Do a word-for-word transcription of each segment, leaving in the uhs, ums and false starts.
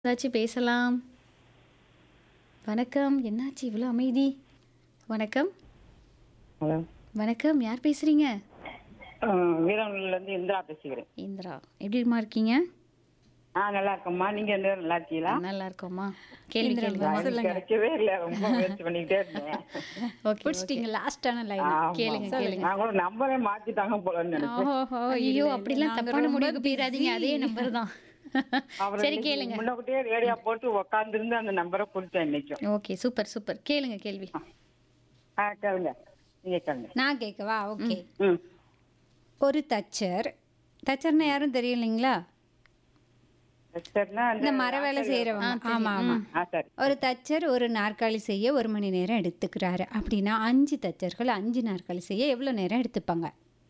ஏதாச்சும் பேசலாம். வணக்கம். என்னாச்சு இவ்வளோ அமைதி? வணக்கம். ஹலோ. வணக்கம். யார் பேசுறீங்க? ஆ, வீரவன்ல இருந்து இந்திரா பேசுகிறேன். இந்திரா. எப்படிம்மா இருக்கீங்க? ஆ, நல்லா இருக்கம்மா. நீங்க ரெண்டு பேரும் நல்லா இருக்கீங்களா? நல்லா இருக்கோம்மா. கேள்வி இந்திரா கேளுங்கம்மா. லைன் சொல்லுங்க. கிடைக்கவே இல்லை, ரொம்ப முயற்சி பண்ணிக்கிட்டே இருந்தேன். Okay okay. பிடிச்சிட்டீங்க லாஸ்டான லைன். ஆமா. கேளுங்க கேளுங்க. நான் கூட நம்பரே மாத்திட்டாங்க போலன்னு நினைச்சேன். ஓஹோ ஐயோ அப்படிலாம் தப்பான முடிவுக்கு போயிடாதீங்க. அதே நம்பர் தான். அப்புறம் சரி இன்னைக்கு கேளுங்க. முன்னக்கூட்டியே ரேடியோ போட்டு உக்காந்துருந்து அந்த நம்பரை கொடுத்தேன் இன்னைக்கும். Okay super super. கேளுங்க கேள்வி. ஆ, கேளுங்க. நீங்க கேளுங்க. நான் கேட்கவா? ஓகே. ம். ஒரு தச்சர், தச்சர்னா யாரும் தெரியும் இல்லைங்களா? சரின்னா அந்த இந்த மர வேலை செய்யறவங்க. ஆ, தெரியும். ஆமா ஆமா. ஆ, சரி. ஒரு தச்சர் ஒரு நாற்காலி செய்ய ஒரு மணி நேரம் எடுத்துக்கிறாரு அப்படின்னா அஞ்சு தச்சர்கள் அஞ்சு நாற்காலி செய்ய எவ்வளவு நேரம் எடுத்துப்பாங்க?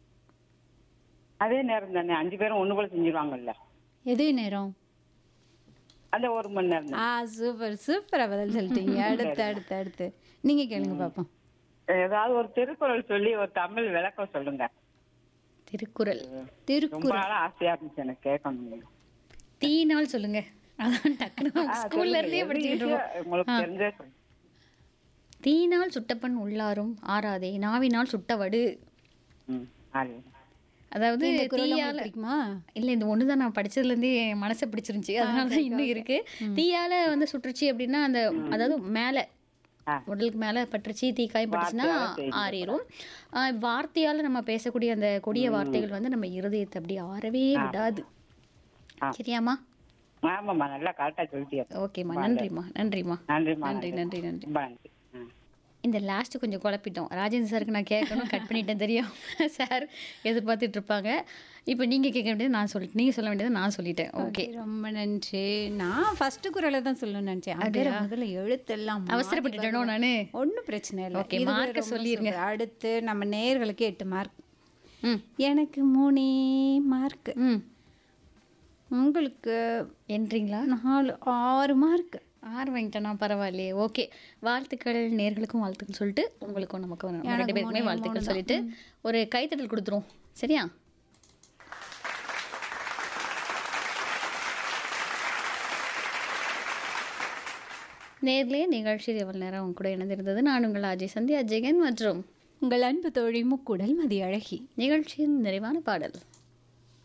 அதே நேரம் தானே, அஞ்சு பேரும் ஒண்ணு போல செஞ்சிருவாங்கல்ல. எது நேரம்? அந்த ஒரு மணி நேரம் ஆ தான். சூப்பர் சூப்பரா பதில் சொல்லிட்டீங்க. அடுத்து அடுத்து அடுத்து நீங்க கேளுங்க பாப்போம். ஏதாவது ஒரு திருக்குறள் சொல்லி ஒரு தமிழ் விளக்கம் சொல்லுங்க. திருக்குறள். ரொம்ப திருக்குறள். நாளா ஆசையா இருந்துச்சு எனக்கு கேட்கணும். தீனால் சொல்லுங்க. அதான் டக்குனு ஆ, ஸ்கூல்ல சொல்லுங்க. இருந்தே எது படிச்சுட்டு easy-ஆ இருக்கோம். உங்களுக்கு ஆ. தெரிஞ்சே சொல்லுங்க. தீயினால் சுட்டப்பன் உள்ளாரும் ஆறாதே நாவினால் சுட்டவடு. ம், ஆளு. அதாவது இந்த குறள் தீயால உங்களுக்கு பிடிக்குமா? இல்ல இந்த ஒன்று தான் நான் படிச்சதுல இருந்தே என் மனசை பிடிச்சிருந்துச்சு. அதனால தான் இன்னும் இருக்கு. தீயால வந்து சுட்டுருச்சு அப்படின்னா அந்த அதாவது மேல ஆ. உடலுக்கு மேல பட்டுருச்சு, தீக்காயம் பட்டுச்சுன்னா வார்த்தையால செய்தி ஆறிரும். ஆஹ் வார்த்தையால நம்ம பேசக்கூடிய அந்த கொடிய வார்த்தைகள் வந்து நம்ம இருதயத்தை அப்படி ஆறவே விடாது. ஆ. சரியாம்மா? ஆமாம்மா, நல்லா கரெக்டா சொல்லிட்டீங்க. ஓகேம்மா. நன்றிம்மா நன்றிம்மா. நன்றிம்மா. நன்றி நன்றி நன்றி. ரொம்ப நன்றி. ஆ. இந்த லாஸ்ட் கொஞ்சம் குழப்பிட்டோம். ராஜேந்திர சாருக்கு நான் கேட்கணும், கட் பண்ணிட்டேன் தெரியும். சார் எதிர்பார்த்துட்டு இருப்பாங்க. இப்போ நீங்க கேட்க வேண்டியது நான் சொல்லிட்டேன், நீங்க சொல்ல வேண்டியது நான் சொல்லிட்டேன். ஓகே. ரொம்ப நன்றி. நான் ஃபர்ஸ்ட் குறளை தான் சொல்லணும்னு நினைச்சேன். அதுல முதல்ல எழுத்தெல்லாம் அவசரப்பட்டுட்டேனோ நானு? ஒன்றும் பிரச்சனை இல்லை. ஓகே, இது மார்க்க ரொம்ப சொல்லிருங்க. சூப்பர். அடுத்து நம்ம நேயர்களுக்கு எட்டு மார்க், ம் எனக்கு மூணே மார்க், ம் உங்களுக்கு என்றீங்களா? நாலு ஆறு மார்க். ஆறு வாங்கிட்டேனா? பரவாயில்லையே. ஓகே, வாழ்த்துக்கள். நேர்களுக்கும் வாழ்த்துக்கள் சொல்லிட்டு உங்களுக்கும் நமக்கும் நம்ம ரெண்டு பேருக்குமே வாழ்த்துக்கள் சொல்லிட்டு ஒரு கைத்தட்டல் கொடுத்துருவோம். சரியா? நேர்லயே நிகழ்ச்சி எவ்வளவு நேரம் உங்க கூட இணைந்திருந்தது நான் உங்கள் அஜய் சந்தியா ஜெகன் மற்றும் உங்கள் அன்பு தோழி முக்குடல் மதியழகி. நிகழ்ச்சியின் நிறைவான பாடல்.